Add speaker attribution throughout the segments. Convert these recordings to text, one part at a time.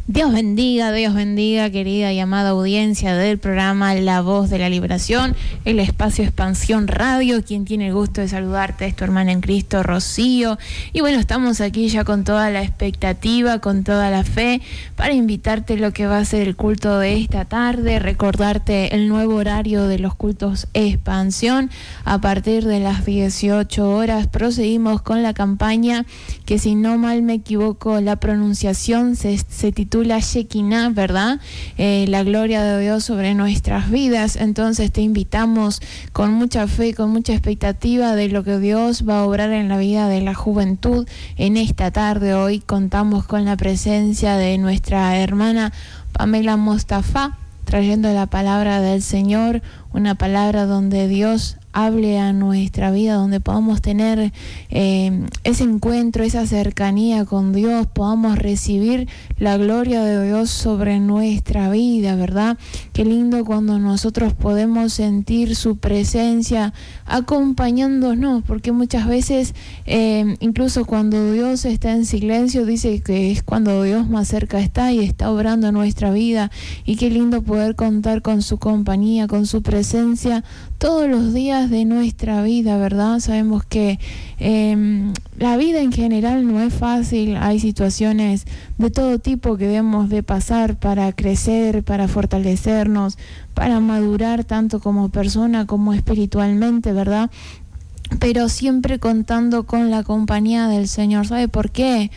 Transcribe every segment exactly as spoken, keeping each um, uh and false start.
Speaker 1: Dios bendiga, Dios bendiga, querida y amada audiencia del programa La Voz de la Liberación, el espacio Expansión Radio. Quien tiene el gusto de saludarte es tu hermana en Cristo, Rocío. Y bueno, estamos aquí ya con toda la expectativa, con toda la fe, para invitarte a lo que va a ser el culto de esta tarde, recordarte el nuevo horario de los cultos Expansión. A partir de las dieciocho horas proseguimos con la campaña que, si no mal me equivoco, la pronunciación se, se titula la Shekinah, ¿verdad? Eh, la gloria de Dios sobre nuestras vidas. Entonces te invitamos con mucha fe, con mucha expectativa de lo que Dios va a obrar en la vida de la juventud. En esta tarde, hoy, contamos con la presencia de nuestra hermana Pamela Mostafa, trayendo la palabra del Señor, una palabra donde Dios hable a nuestra vida, donde podamos tener eh, ese encuentro, esa cercanía con Dios, podamos recibir la gloria de Dios sobre nuestra vida, ¿verdad? Qué lindo cuando nosotros podemos sentir su presencia acompañándonos, porque muchas veces, eh, incluso cuando Dios está en silencio, dice que es cuando Dios más cerca está y está obrando en nuestra vida. Y qué lindo poder contar con su compañía, con su presencia todos los días de nuestra vida, ¿verdad? Sabemos que eh, la vida en general no es fácil, hay situaciones de todo tipo que debemos de pasar para crecer, para fortalecernos, para madurar tanto como persona como espiritualmente, ¿verdad? Pero siempre contando con la compañía del Señor. ¿Sabe por qué?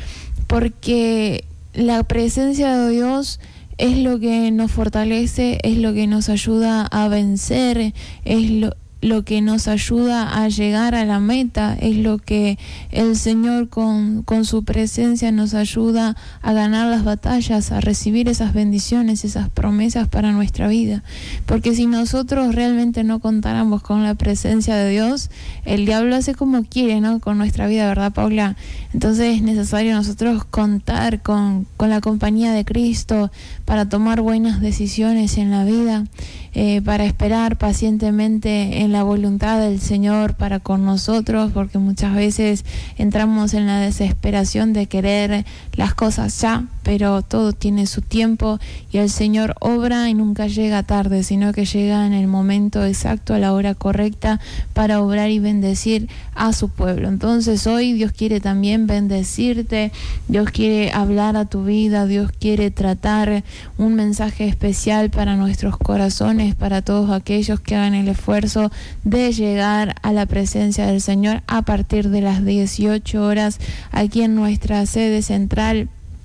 Speaker 1: Porque la presencia de Dios es lo que nos fortalece, es lo que nos ayuda a vencer, es lo, lo que nos ayuda a llegar a la meta, es lo que el Señor con, con su presencia nos ayuda a ganar las batallas, a recibir esas bendiciones, esas promesas para nuestra vida. Porque si nosotros realmente no contáramos con la presencia de Dios, el diablo hace como quiere, ¿no? Con nuestra vida, ¿verdad, Paula? Entonces es necesario nosotros contar con, con la compañía de Cristo para tomar buenas decisiones en la vida, eh, para esperar pacientemente en la voluntad del Señor para con nosotros, porque muchas veces entramos en la desesperación de querer las cosas ya, pero todo tiene su tiempo y el Señor obra y nunca llega tarde, sino que llega en el momento exacto, a la hora correcta, para obrar y bendecir a su pueblo. Entonces hoy Dios quiere también bendecirte, Dios quiere hablar a tu vida, Dios quiere tratar un mensaje especial para nuestros corazones, para todos aquellos que hagan el esfuerzo de llegar a la presencia del Señor a partir de las dieciocho horas aquí en nuestra sede central.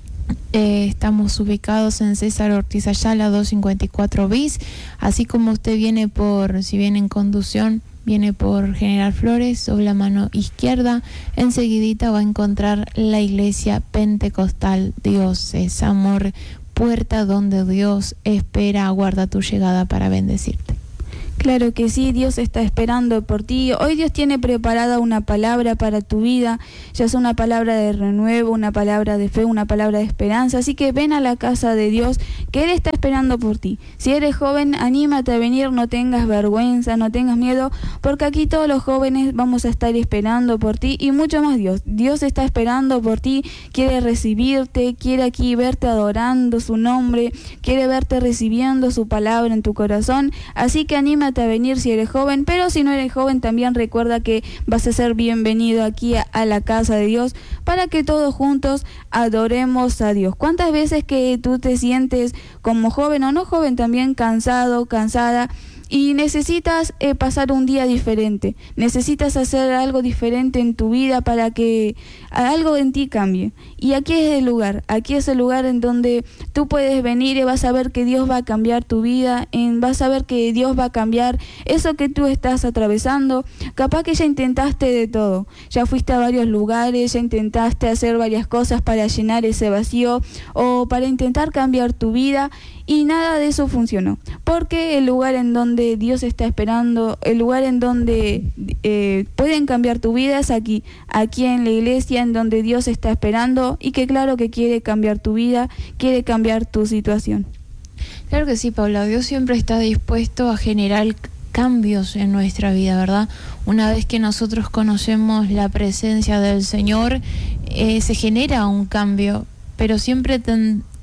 Speaker 1: Eh, estamos ubicados en César Ortiz Ayala doscientos cincuenta y cuatro bis, así como usted viene por, si viene en conducción, viene por General Flores, sobre la mano izquierda, enseguidita va a encontrar la iglesia pentecostal Dios es Amor, puerta donde Dios espera, aguarda tu llegada para bendecirte.
Speaker 2: Claro que sí, Dios está esperando por ti. Hoy Dios tiene preparada una palabra para tu vida, ya sea una palabra de renuevo, una palabra de fe, una palabra de esperanza. Así que ven a la casa de Dios, que Él está esperando por ti. Si eres joven, anímate a venir, no tengas vergüenza, no tengas miedo, porque aquí todos los jóvenes vamos a estar esperando por ti y mucho más Dios. Dios está esperando por ti, quiere recibirte, quiere aquí verte adorando su nombre, quiere verte recibiendo su palabra en tu corazón. Así que anímate a venir si eres joven, pero si no eres joven también recuerda que vas a ser bienvenido aquí a, a la casa de Dios para que todos juntos adoremos a Dios. ¿Cuántas veces que tú te sientes como joven o no joven también cansado, cansada? Y necesitas eh, pasar un día diferente, necesitas hacer algo diferente en tu vida para que algo en ti cambie. Y aquí es el lugar, aquí es el lugar en donde tú puedes venir y vas a ver que Dios va a cambiar tu vida, en, vas a ver que Dios va a cambiar eso que tú estás atravesando. Capaz que ya intentaste de todo, ya fuiste a varios lugares, ya intentaste hacer varias cosas para llenar ese vacío o para intentar cambiar tu vida y nada de eso funcionó, porque el lugar en donde Dios está esperando, el lugar en donde eh, pueden cambiar tu vida es aquí, aquí en la iglesia en donde Dios está esperando y que claro que quiere cambiar tu vida, quiere cambiar tu situación.
Speaker 1: Claro que sí, Paula, Dios siempre está dispuesto a generar cambios en nuestra vida, ¿verdad? Una vez que nosotros conocemos la presencia del Señor, eh, se genera un cambio, pero siempre ten,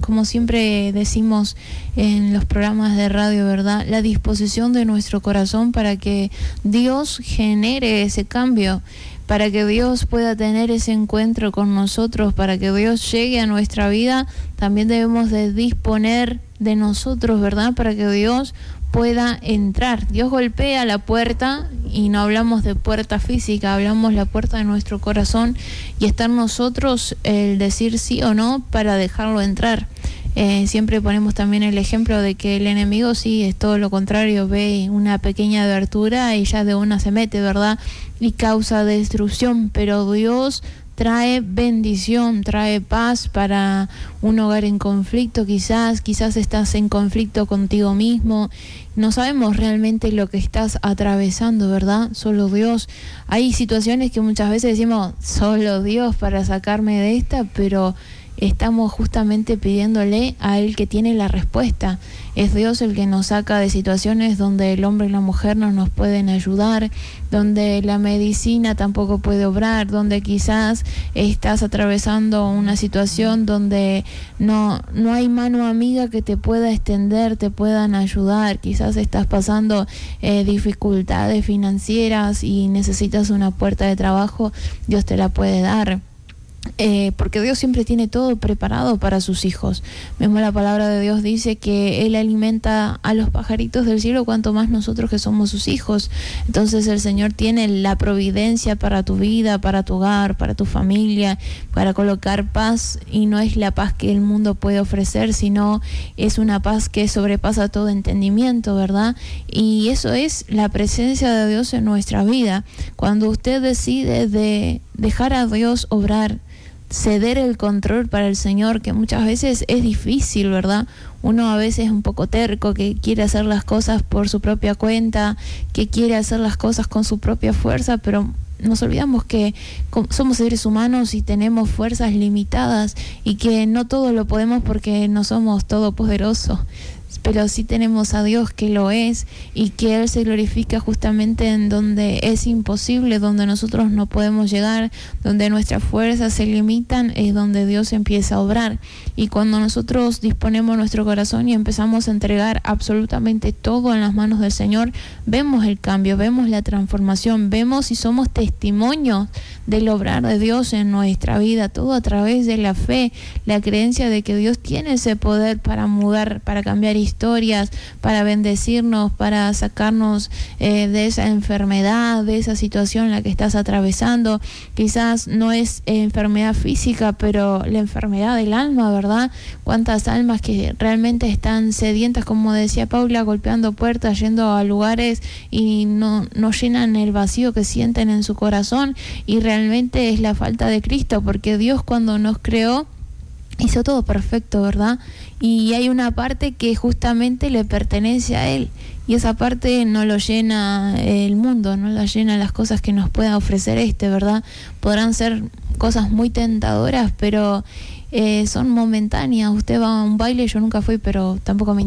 Speaker 1: como siempre decimos en los programas de radio, ¿verdad? La disposición de nuestro corazón para que Dios genere ese cambio, para que Dios pueda tener ese encuentro con nosotros, para que Dios llegue a nuestra vida. También debemos de disponer de nosotros, ¿verdad? Para que Dios pueda entrar. Dios golpea la puerta, y no hablamos de puerta física, hablamos la puerta de nuestro corazón, y está en nosotros el decir sí o no para dejarlo entrar. Eh, siempre ponemos también el ejemplo de que el enemigo sí es todo lo contrario, ve una pequeña abertura y ya de una se mete, ¿verdad? Y causa destrucción, pero Dios trae bendición, trae paz para un hogar en conflicto. Quizás, quizás estás en conflicto contigo mismo, no sabemos realmente lo que estás atravesando, ¿verdad? Solo Dios. Hay situaciones que muchas veces decimos, solo Dios para sacarme de esta, pero estamos justamente pidiéndole a Él que tiene la respuesta. Es Dios el que nos saca de situaciones donde el hombre y la mujer no nos pueden ayudar, donde la medicina tampoco puede obrar, donde quizás estás atravesando una situación donde no, no hay mano amiga que te pueda extender, te puedan ayudar. Quizás estás pasando eh, dificultades financieras y necesitas una puerta de trabajo, Dios te la puede dar. Eh, porque Dios siempre tiene todo preparado para sus hijos. Mismo la palabra de Dios dice que Él alimenta a los pajaritos del cielo, cuanto más nosotros que somos sus hijos. Entonces el Señor tiene la providencia para tu vida, para tu hogar, para tu familia, para colocar paz, y no es la paz que el mundo puede ofrecer, sino es una paz que sobrepasa todo entendimiento, ¿verdad? Y eso es la presencia de Dios en nuestra vida. Cuando usted decide de dejar a Dios obrar, ceder el control para el Señor, que muchas veces es difícil, ¿verdad? Uno a veces es un poco terco, que quiere hacer las cosas por su propia cuenta, que quiere hacer las cosas con su propia fuerza, pero nos olvidamos que somos seres humanos y tenemos fuerzas limitadas, y que no todo lo podemos porque no somos todopoderosos, pero sí tenemos a Dios que lo es, y que Él se glorifica justamente en donde es imposible, donde nosotros no podemos llegar, donde nuestras fuerzas se limitan, es donde Dios empieza a obrar. Y cuando nosotros disponemos nuestro corazón y empezamos a entregar absolutamente todo en las manos del Señor, vemos el cambio, vemos la transformación, vemos y somos testimonios del obrar de Dios en nuestra vida, todo a través de la fe, la creencia de que Dios tiene ese poder para mudar, para cambiar historias, para bendecirnos, para sacarnos eh, de esa enfermedad, de esa situación en la que estás atravesando. Quizás no es eh, enfermedad física, pero la enfermedad del alma, ¿verdad? Cuántas almas que realmente están sedientas, como decía Paula, golpeando puertas, yendo a lugares y no, no llenan el vacío que sienten en su corazón, y realmente es la falta de Cristo, porque Dios, cuando nos creó, hizo todo perfecto, ¿verdad? Y hay una parte que justamente le pertenece a Él, y esa parte no lo llena el mundo, no la llena las cosas que nos pueda ofrecer este, ¿verdad? Podrán ser cosas muy tentadoras, pero eh, son momentáneas. Usted va a un baile, yo nunca fui, pero tampoco me